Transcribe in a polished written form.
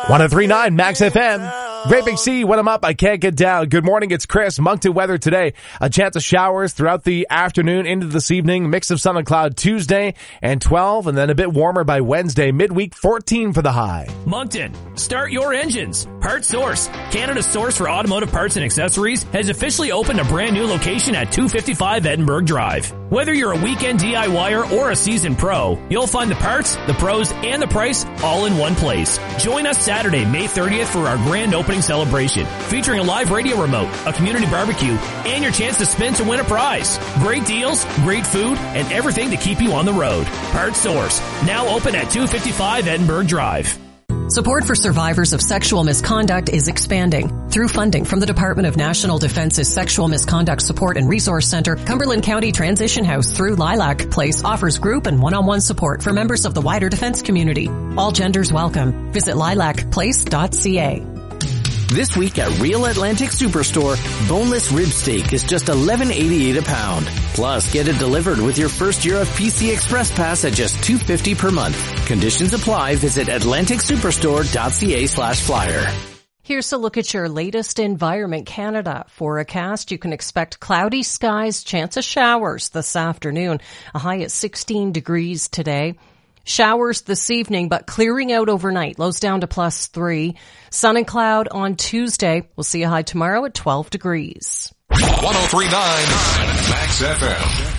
103.9 Max FM. Great Big C, when I'm up, I can't get down. Good morning, it's Chris. Moncton weather today. A chance of showers throughout the afternoon into this evening. Mix of sun and cloud Tuesday and 12, and then a bit warmer by Wednesday. Midweek 14 for the high. Moncton, start your engines. Parts Source, Canada's source for automotive parts and accessories, has officially opened a brand new location at 255 Edinburgh Drive. Whether you're a weekend DIYer or a seasoned pro, you'll find the parts, the pros, and the price all in one place. Join us Saturday, May 30th for our grand opening celebration, featuring a live radio remote, a community barbecue, and your chance to spin to win a prize. Great deals, great food, and everything to keep you on the road. Parts Source, now open at 255 Edinburgh Drive. Support for survivors of sexual misconduct is expanding. Through funding from the Department of National Defense's Sexual Misconduct Support and Resource Center, Cumberland County Transition House through Lilac Place offers group and one-on-one support for members of the wider defense community. All genders welcome. Visit lilacplace.ca. This week at Real Atlantic Superstore, boneless rib steak is just $11.88 a pound. Plus, get it delivered with your first year of PC Express Pass at just $2.50 per month. Conditions apply. Visit atlanticsuperstore.ca/flyer. Here's a look at your latest Environment Canada forecast. You can expect cloudy skies, chance of showers this afternoon. A high at 16 degrees today. Showers this evening, but clearing out overnight. Lows down to +3. Sun and cloud on Tuesday. We'll see a high tomorrow at 12 degrees. 103.9 Max FM.